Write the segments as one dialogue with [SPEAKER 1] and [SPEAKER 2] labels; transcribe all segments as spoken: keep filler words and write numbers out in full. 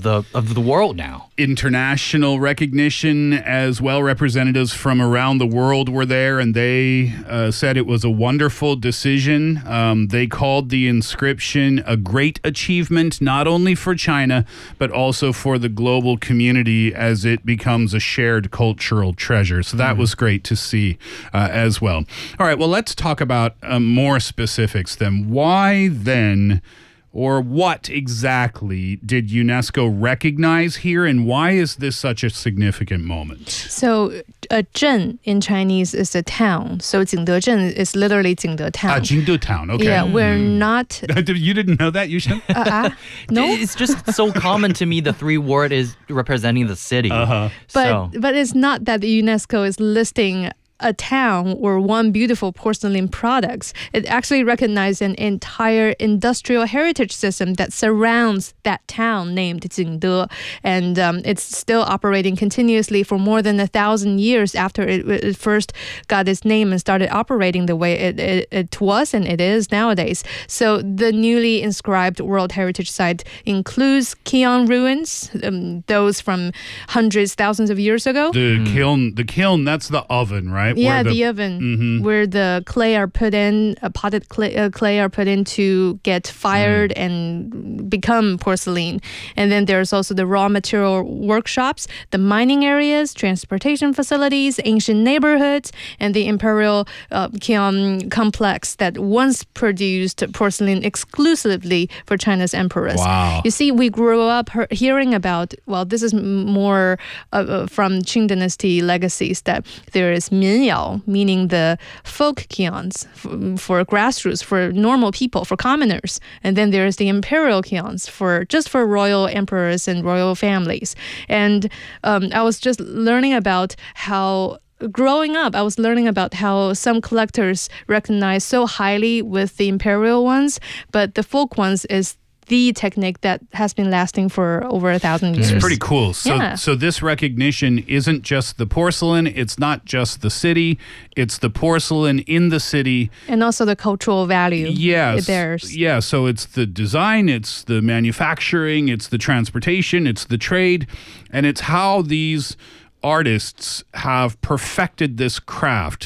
[SPEAKER 1] the of the world now.
[SPEAKER 2] International recognition as well. Representatives from around the world were there, and they uh, said it was a wonderful decision. Um, they called the inscription a great achievement, not only for China, but also for the global community as it becomes a shared cultural treasure. So that mm. was great to see uh, as well. All right, well, let's talk about uh, more specifics then. Why then, or what exactly did UNESCO recognize here, and why is this such a significant moment?
[SPEAKER 3] So a zhen in Chinese is a town. So Jingdezhen is literally Jingde town.
[SPEAKER 2] Ah, Jingde town, okay.
[SPEAKER 3] Yeah, we're mm. not...
[SPEAKER 2] You didn't know that, Yushen?
[SPEAKER 3] Uh, uh, no?
[SPEAKER 1] It's just so common to me. The three word is representing the city.
[SPEAKER 2] Uh-huh.
[SPEAKER 3] But,
[SPEAKER 1] so.
[SPEAKER 3] but it's not that the UNESCO is listing a town or one beautiful porcelain products. It actually recognized an entire industrial heritage system that surrounds that town named Jingde, and um, it's still operating continuously for more than a thousand years after it, it first got its name and started operating the way it, it, it was and it is nowadays. So the newly inscribed World Heritage Site includes kiln ruins, um, those from hundreds, thousands of years ago.
[SPEAKER 2] The mm. kiln, the kiln, that's the oven, right?
[SPEAKER 3] Yeah,
[SPEAKER 2] the,
[SPEAKER 3] the oven
[SPEAKER 2] mm-hmm.
[SPEAKER 3] where the clay are put in, uh, potted clay, uh, clay are put in to get fired mm. and become porcelain. And then there's also the raw material workshops, the mining areas, transportation facilities, ancient neighborhoods, and the imperial uh, kiln complex that once produced porcelain exclusively for China's emperors.
[SPEAKER 2] Wow.
[SPEAKER 3] You see, we grew up he- hearing about, well, this is more uh, from Qing Dynasty legacies, that there is Minyao, meaning the folk kilns for, for grassroots, for normal people, for commoners. And then there's the imperial kilns for just for royal emperors and royal families. And um, I was just learning about how growing up, I was learning about how some collectors recognize so highly with the imperial ones, but the folk ones is the technique that has been lasting for over a thousand years.
[SPEAKER 2] It's pretty cool. So,
[SPEAKER 3] yeah.
[SPEAKER 2] so this recognition isn't just the porcelain, it's not just the city, it's the porcelain in the city.
[SPEAKER 3] And also the cultural value
[SPEAKER 2] yes.
[SPEAKER 3] it bears.
[SPEAKER 2] Yeah, so it's the design, it's the manufacturing, it's the transportation, it's the trade, and it's how these artists have perfected this craft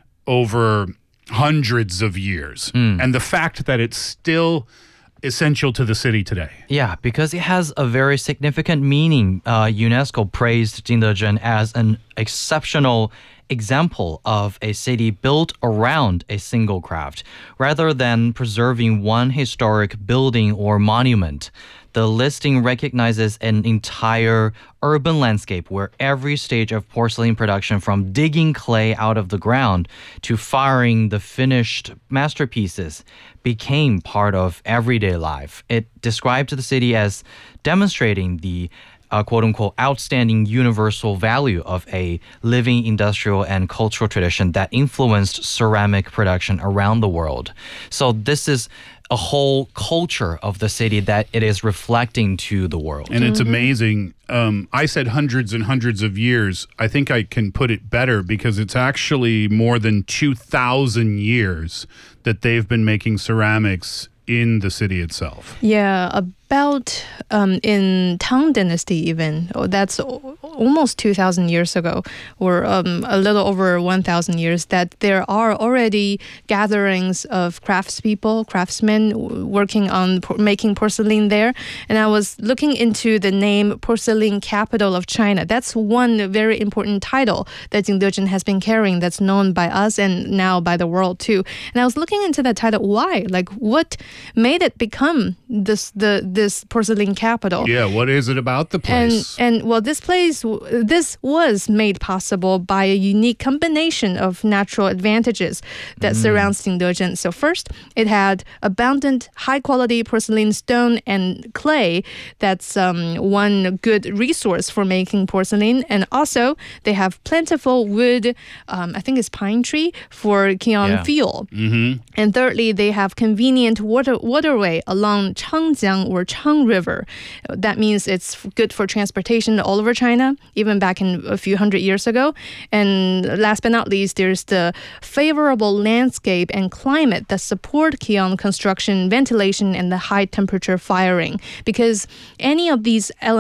[SPEAKER 2] over hundreds of years. Mm. And the fact that it's still essential to the city today.
[SPEAKER 1] Yeah, because it has a very significant meaning. Uh, UNESCO praised Jingdezhen as an exceptional example of a city built around a single craft, rather than preserving one historic building or monument. The listing recognizes an entire urban landscape where every stage of porcelain production, from digging clay out of the ground to firing the finished masterpieces, became part of everyday life. It described the city as demonstrating the Uh, quote-unquote outstanding universal value of a living industrial and cultural tradition that influenced ceramic production around the world. So this is a whole culture of the city that it is reflecting to the world.
[SPEAKER 2] And it's amazing. Um, I said hundreds and hundreds of years. I think I can put it better because it's actually more than two thousand years that they've been making ceramics in the city itself.
[SPEAKER 3] Yeah, about um, in Tang Dynasty even, oh, that's o- almost two thousand years ago, or um, a little over one thousand years, that there are already gatherings of craftspeople, craftsmen w- working on por- making porcelain there. And I was looking into the name Porcelain Capital of China. That's one very important title that Jingdezhen has been carrying that's known by us and now by the world too. And I was looking into that title. Why? Like, what made it become this the this porcelain capital?
[SPEAKER 2] Yeah, what is it about the place?
[SPEAKER 3] And and well, this place this was made possible by a unique combination of natural advantages that mm. surrounds Jingdezhen. So first, it had abundant, high quality porcelain stone and clay. That's um, one good resource for making porcelain. And also, they have plentiful wood. Um, I think it's pine tree for kiln
[SPEAKER 1] yeah.
[SPEAKER 3] fuel.
[SPEAKER 2] Mm-hmm.
[SPEAKER 3] And thirdly, they have convenient water waterway along Changjiang or Chang River. That means it's good for transportation all over China, even back in a few hundred years ago. And last but not least, there's the favorable landscape and climate that support kiln construction, ventilation, and the high temperature firing. Because any of these elements